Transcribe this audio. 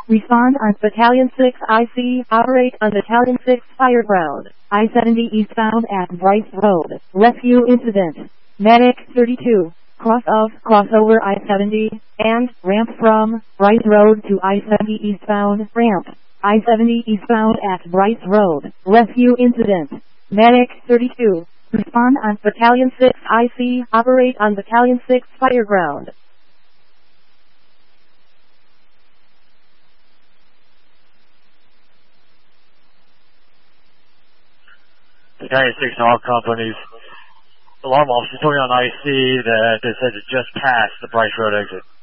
Respond on Battalion 6 IC. Operate on Battalion 6 fire ground. I-70 eastbound at Bryce Road. Rescue incident. Medic 32. Crossover I-70 and ramp from Bryce Road to I-70 eastbound. Ramp. I-70 eastbound at Bryce Road. Rescue incident. Medic 32. Respond on Battalion 6 IC. Operate on Battalion 6 fire ground. Battalion 6 to all companies. Alarm officer told me on IC that they said it just passed the Bryce Road exit.